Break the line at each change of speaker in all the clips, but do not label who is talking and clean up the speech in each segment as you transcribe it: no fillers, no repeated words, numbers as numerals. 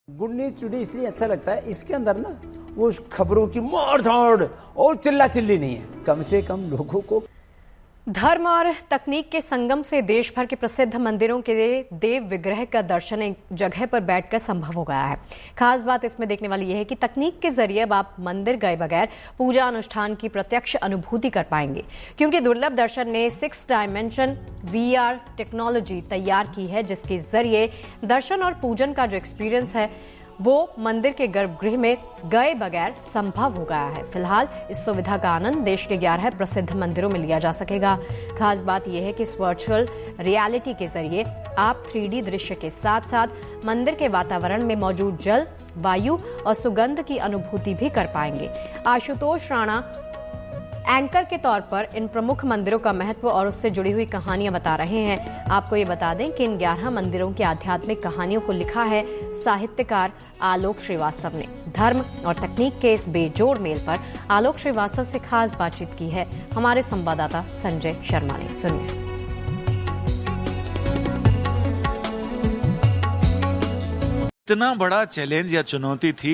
Good news today इसलिए अच्छा लगता है, इसके अंदर ना वो खबरों की मार धाड़ और चिल्ला चिल्ली नहीं है, कम से कम लोगों को
धर्म और तकनीक के संगम से देश भर के प्रसिद्ध मंदिरों के देव विग्रह का दर्शन एक जगह पर बैठकर संभव हो गया है। खास बात इसमें देखने वाली यह है कि तकनीक के जरिए अब आप मंदिर गए बगैर पूजा अनुष्ठान की प्रत्यक्ष अनुभूति कर पाएंगे, क्योंकि दुर्लभ दर्शन ने 6 डायमेंशन VR टेक्नोलॉजी तैयार की है, जिसके जरिए दर्शन और पूजन का जो एक्सपीरियंस है वो मंदिर के गर्भगृह में गए बगैर संभव हो गया है। फिलहाल इस सुविधा का आनंद देश के 11 प्रसिद्ध मंदिरों में लिया जा सकेगा। खास बात यह है कि इस वर्चुअल रियलिटी के जरिए आप 3D दृश्य के साथ साथ मंदिर के वातावरण में मौजूद जल, वायु और सुगंध की अनुभूति भी कर पाएंगे। आशुतोष राणा एंकर के तौर पर इन प्रमुख मंदिरों का महत्व और उससे जुड़ी हुई कहानियां बता रहे हैं। आपको ये बता दें कि इन 11 मंदिरों की आध्यात्मिक कहानियों को लिखा है साहित्यकार आलोक श्रीवास्तव ने। धर्म और तकनीक के इस बेजोड़ मेल पर आलोक श्रीवास्तव से खास बातचीत की है हमारे संवाददाता संजय शर्मा ने। सुनिए।
इतना बड़ा चैलेंज या चुनौती थी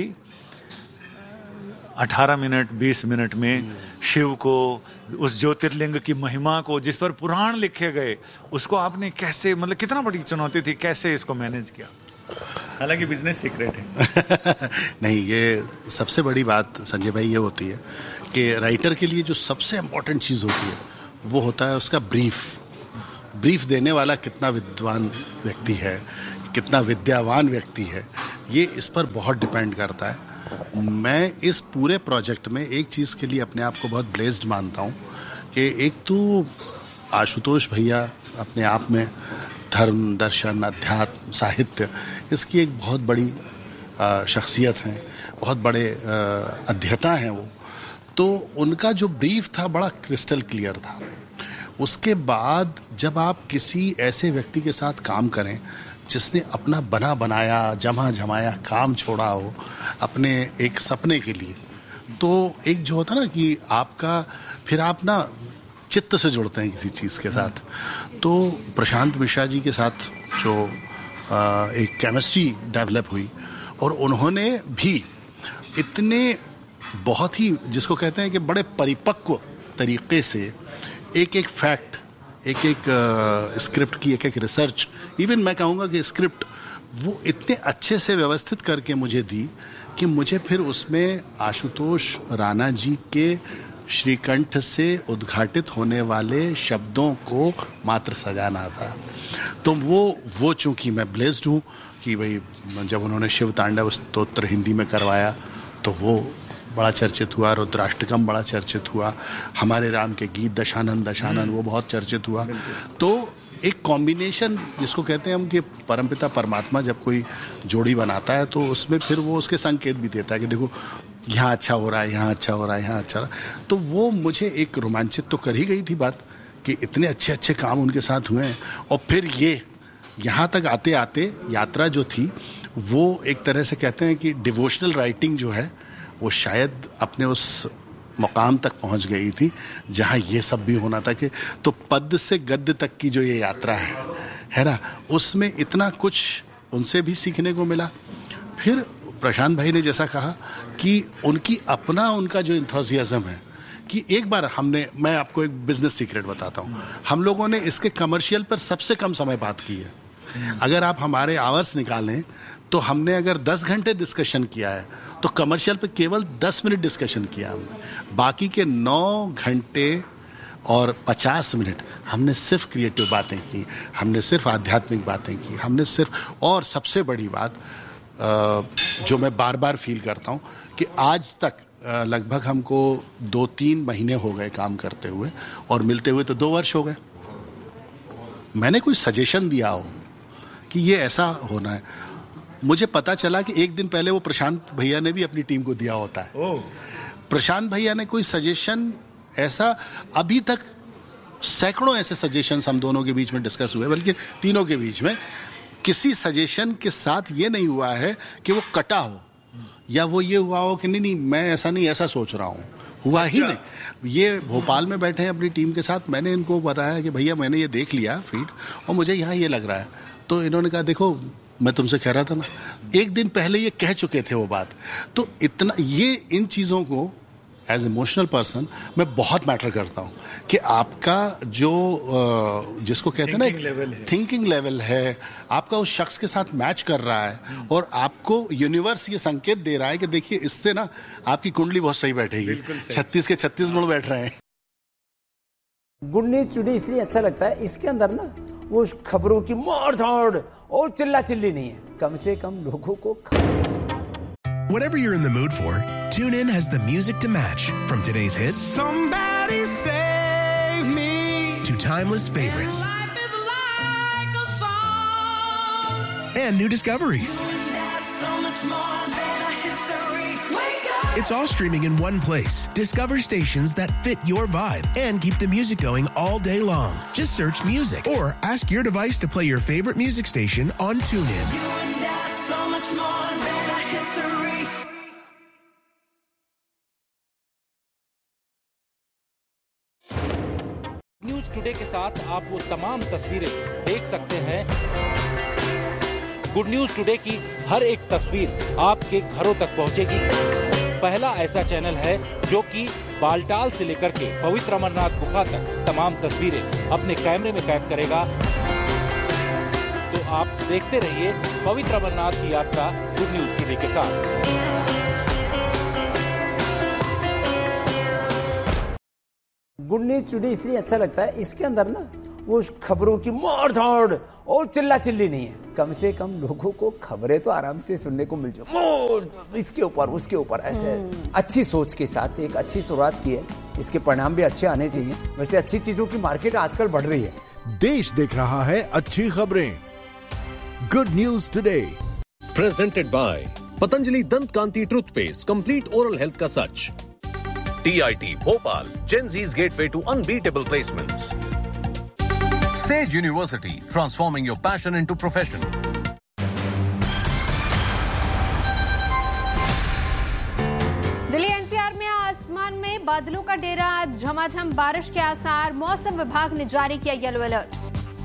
18 मिनट 20 मिनट में शिव को, उस ज्योतिर्लिंग की महिमा को, जिस पर पुराण लिखे गए, उसको आपने कैसे, मतलब कितना बड़ी चुनौती थी, कैसे इसको मैनेज किया? हालांकि बिजनेस सीक्रेट है।
नहीं, ये सबसे बड़ी बात संजय भाई ये होती है कि राइटर के लिए जो सबसे इम्पोर्टेंट चीज़ होती है वो होता है उसका ब्रीफ देने वाला कितना विद्वान व्यक्ति है, कितना विद्यावान व्यक्ति है, ये इस पर बहुत डिपेंड करता है। मैं इस पूरे प्रोजेक्ट में एक चीज़ के लिए अपने आप को बहुत ब्लेस्ड मानता हूँ कि एक तो आशुतोष भैया अपने आप में धर्म, दर्शन, अध्यात्म, साहित्य, इसकी एक बहुत बड़ी शख्सियत हैं, बहुत बड़े अध्येता हैं वो। तो उनका जो ब्रीफ था बड़ा क्रिस्टल क्लियर था। उसके बाद जब आप किसी ऐसे व्यक्ति के साथ काम करें जिसने अपना बना बनाया, जमा जमाया काम छोड़ा हो अपने एक सपने के लिए, तो एक जो होता ना कि आपका फिर आप ना चित्त से जुड़ते हैं किसी चीज़ के साथ। तो प्रशांत मिश्रा जी के साथ जो एक केमिस्ट्री डेवलप हुई और उन्होंने भी इतने बहुत ही, जिसको कहते हैं कि बड़े परिपक्व तरीके से एक एक फैक्ट, एक एक स्क्रिप्ट की एक एक रिसर्च, इवन मैं कहूँगा कि स्क्रिप्ट वो इतने अच्छे से व्यवस्थित करके मुझे दी कि मुझे फिर उसमें आशुतोष राणा जी के श्रीकंठ से उद्घाटित होने वाले शब्दों को मात्र सजाना था। तो वो चूँकि मैं ब्लेस्ड हूँ कि भाई जब उन्होंने शिव तांडव स्तोत्र हिंदी में करवाया तो वो बड़ा चर्चित हुआ, रुद्राष्टकम बड़ा चर्चित हुआ, हमारे राम के गीत दशानन दशानन वो बहुत चर्चित हुआ। तो एक कॉम्बिनेशन जिसको कहते हैं हम कि परमपिता परमात्मा जब कोई जोड़ी बनाता है तो उसमें फिर वो उसके संकेत भी देता है कि देखो यहाँ अच्छा हो रहा है, यहाँ अच्छा हो रहा है, यहाँ अच्छा हो रहा है। तो वो मुझे एक रोमांचित तो कर ही गई थी बात कि इतने अच्छे अच्छे काम उनके साथ हुए हैं। और फिर ये यहाँ तक आते आते यात्रा जो थी वो एक तरह से कहते हैं कि डिवोशनल राइटिंग जो है वो शायद अपने उस मुकाम तक पहुंच गई थी जहां ये सब भी होना था कि तो पद से गद्य तक की जो ये यात्रा है ना, उसमें इतना कुछ उनसे भी सीखने को मिला। फिर प्रशांत भाई ने जैसा कहा कि उनका जो इंथुसियाज्म है कि एक बार मैं आपको एक बिजनेस सीक्रेट बताता हूँ, हम लोगों ने इसके कमर्शियल पर सबसे कम समय बात की है। अगर आप हमारे आवर्स निकालें तो हमने अगर 10 घंटे डिस्कशन किया है तो कमर्शियल पे केवल 10 मिनट डिस्कशन किया हमने। बाकी के 9 घंटे और 50 मिनट हमने सिर्फ क्रिएटिव बातें की, हमने सिर्फ आध्यात्मिक बातें की, हमने सिर्फ, और सबसे बड़ी बात जो मैं बार बार फील करता हूँ कि आज तक लगभग हमको 2-3 महीने हो गए काम करते हुए और मिलते हुए तो 2 वर्ष हो गए। मैंने कोई सजेशन दिया हो कि ये ऐसा होना है, मुझे पता चला कि एक दिन पहले वो प्रशांत भैया ने भी अपनी टीम को दिया होता है। प्रशांत भैया ने कोई सजेशन ऐसा, अभी तक सैकड़ों ऐसे सजेशंस हम दोनों के बीच में डिस्कस हुए, बल्कि तीनों के बीच में किसी सजेशन के साथ ये नहीं हुआ है कि वो कटा हो या वो ये हुआ हो कि नहीं मैं ऐसा नहीं ऐसा सोच रहा हूँ, हुआ ही नहीं। ये भोपाल में बैठे हैं अपनी टीम के साथ, मैंने इनको बताया कि भैया मैंने ये देख लिया फीड और मुझे यहाँ ये लग रहा है। तो इन्होंने कहा देखो मैं तुमसे कह रहा था ना, एक दिन पहले ये कह चुके थे वो बात। तो इतना ये इन चीज़ों को एज इमोशनल पर्सन मैं बहुत मैटर करता हूँ कि आपका जो जिसको कहते हैं ना थिंकिंग लेवल है, आपका उस शख्स के साथ मैच कर रहा है और आपको यूनिवर्स ये संकेत दे रहा है कि देखिए इससे ना आपकी कुंडली बहुत सही बैठेगी। 36 के 36 गुण बैठ रहे हैं।
गुड न्यूज टुडे इसलिए अच्छा लगता है, इसके अंदर ना वो खबरों की मार धाड़ और चिल्ला चिल्ली नहीं है, कम से कम लोगों को।
Whatever you're in the mood for, TuneIn has the music to match. From today's hits,
Somebody save me,
to timeless favorites,
life is like a song,
and new discoveries.
that's so much more than a history. Wake up,
It's all streaming in one place. Discover stations that fit your vibe and keep the music going all day long. Just search music or ask your device to play your favorite music station on TuneIn.
you and that's so much more than a history.
News today के साथ आप वो तमाम तस्वीरें देख सकते हैं। Good news today की हर एक तस्वीर आपके घरों तक पहुंचेगी। पहला ऐसा चैनल है जो कि बालटाल से लेकर के पवित्र अमरनाथ गुफा तक तमाम तस्वीरें अपने कैमरे में कैद करेगा। तो आप देखते रहिए पवित्र अमरनाथ की यात्रा गुड न्यूज टुडे के साथ।
गुड न्यूज टुडे इसलिए अच्छा लगता है, इसके अंदर ना वो खबरों की मार धाड़ और चिल्ला चिल्ली नहीं है, कम से कम लोगों को खबरें तो आराम से सुनने को मिल जाए। इसके ऊपर उसके ऊपर ऐसे अच्छी सोच के साथ एक अच्छी शुरुआत की है, इसके परिणाम भी अच्छे आने चाहिए। वैसे अच्छी चीजों की मार्केट आजकल बढ़ रही है।
देश देख रहा है अच्छी खबरें। Good news today
presented by Patanjali दंत कांति टूथपेस्ट, कंप्लीट ओरल हेल्थ का सच। TIT Bhopal, Gen Z's gateway to unbeatable placements. Sage University, transforming your passion into profession.
Delhi NCR में आसमान में बादलों का डेरा, झमाझम बारिश के आसार। मौसम विभाग ने जारी किया येलो अलर्ट।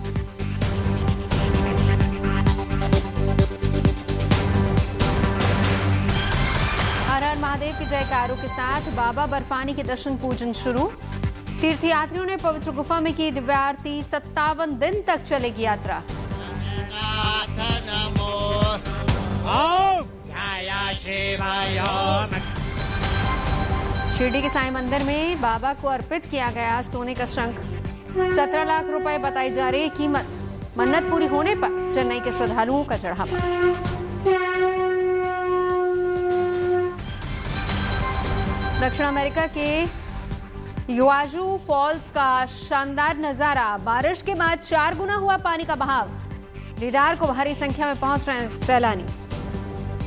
हर हर महादेव के जयकारों के साथ बाबा बर्फानी के दर्शन पूजन शुरू। तीर्थयात्रियों ने पवित्र गुफा में की दिव्य आरती। 57 दिन तक चलेगी यात्रा। शिरडी के साईं मंदिर में बाबा को अर्पित किया गया सोने का शंख। 17 लाख रुपए बताई जा रही कीमत। मन्नत पूरी होने पर चेन्नई के श्रद्धालुओं का चढ़ावा। दक्षिण अमेरिका के युआजू फॉल्स का शानदार नजारा। बारिश के बाद 4 गुना हुआ पानी का बहाव। दीदार को भारी संख्या में पहुंच रहे हैं सैलानी।